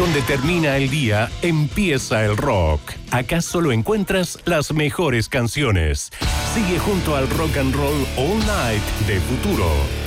Donde termina el día, empieza el rock. Acá solo encuentras las mejores canciones. Sigue junto al Rock and Roll All Night de Futuro.